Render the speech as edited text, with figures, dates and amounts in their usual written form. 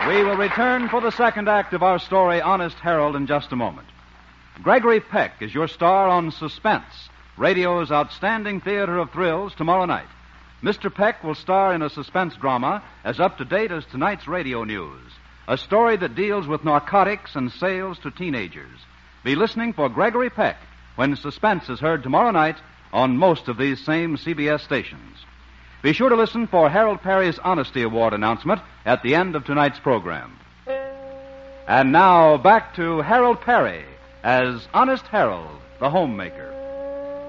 We will return for the second act of our story, Honest Harold, in just a moment. Gregory Peck is your star on Suspense, radio's outstanding theater of thrills, tomorrow night. Mr. Peck will star in a suspense drama as up-to-date as tonight's radio news, a story that deals with narcotics and sales to teenagers. Be listening for Gregory Peck when Suspense is heard tomorrow night on most of these same CBS stations. Be sure to listen for Harold Perry's Honesty Award announcement at the end of tonight's program. And now, back to Harold Perry as Honest Harold, the homemaker.